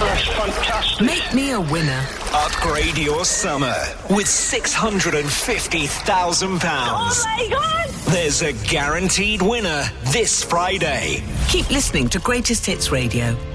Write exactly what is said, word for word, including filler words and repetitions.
That's fantastic. Make me a winner. Upgrade your summer with six hundred fifty thousand pounds. Oh my God! There's a guaranteed winner this Friday. Keep listening to Greatest Hits Radio.